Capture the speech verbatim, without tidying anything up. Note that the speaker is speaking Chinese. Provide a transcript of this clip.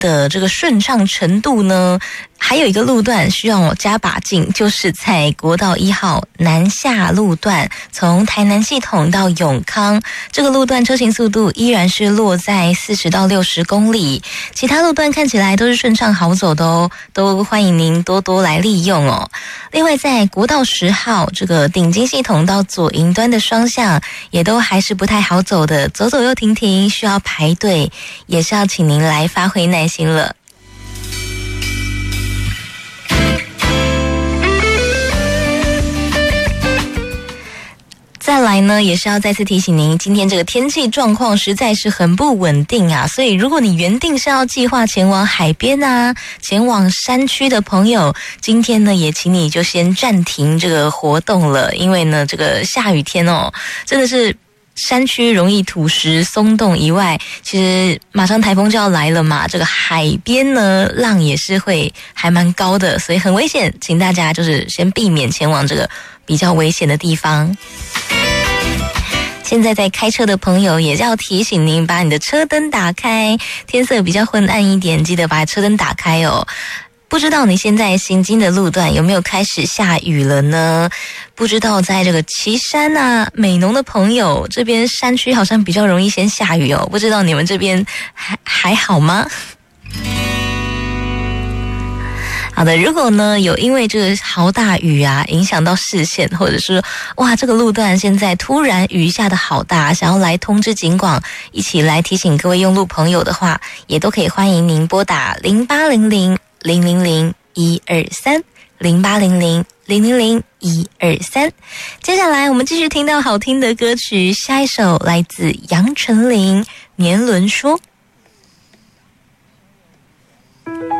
的这个顺畅程度呢，还有一个路段需要我加把劲，就是在国道一号南下路段，从台南系统到永康，这个路段车行速度依然是落在四十到六十公里，其他路段看起来都是顺畅好走的哦，都欢迎您多多来利用哦。另外在国道十号这个顶金系统到左营端的双向也都还是不太好走的，走走又停停，需要排队，也是要请您来发挥耐心了。再来呢，也是要再次提醒您，今天这个天气状况实在是很不稳定啊，所以如果你原定是要计划前往海边啊，前往山区的朋友，今天呢也请你就先暂停这个活动了，因为呢这个下雨天哦，真的是山区容易土石松动以外，其实马上台风就要来了嘛，这个海边呢浪也是会还蛮高的，所以很危险，请大家就是先避免前往这个比较危险的地方。现在在开车的朋友也要提醒您，把你的车灯打开，天色比较昏暗一点，记得把车灯打开哦。不知道你现在行经的路段有没有开始下雨了呢？不知道在这个旗山啊、美浓的朋友，这边山区好像比较容易先下雨哦，不知道你们这边还还好吗？好的，如果呢有因为这个好大雨啊影响到视线，或者是哇这个路段现在突然雨下的好大，想要来通知警广，一起来提醒各位用路朋友的话，也都可以欢迎您拨打零八零零零零零一二三零八零零零零零一二三。接下来我们继续听到好听的歌曲，下一首来自杨丞琳《年轮说》。